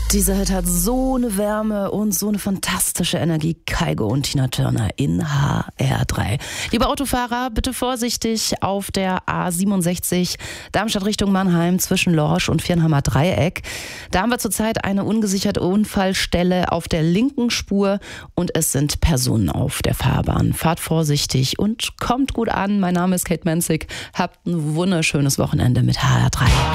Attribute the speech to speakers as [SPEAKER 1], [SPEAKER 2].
[SPEAKER 1] Dieser Hit hat so eine Wärme und so eine fantastische Energie. Kygo und Tina Turner in HR3. Liebe Autofahrer, bitte vorsichtig auf der A67 Darmstadt Richtung Mannheim zwischen Lorsch und Viernheimer Dreieck. Da haben wir zurzeit eine ungesicherte Unfallstelle auf der linken Spur und es sind Personen auf der Fahrbahn. Fahrt vorsichtig und kommt gut an. Mein Name ist Kate Menzig. Habt ein wunderschönes Wochenende mit HR3.